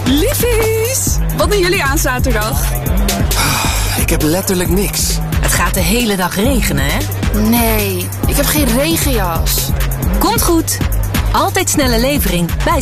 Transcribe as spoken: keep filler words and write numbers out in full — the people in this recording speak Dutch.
Liefies, wat doen jullie aan zaterdag? Ik heb letterlijk niks. Het gaat de hele dag regenen, hè? Nee, ik heb geen regenjas. Komt goed. Altijd snelle levering bij